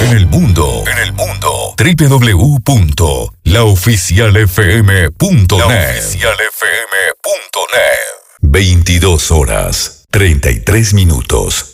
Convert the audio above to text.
en el mundo. www.laoficialfm.net. 22 horas, 33 minutos.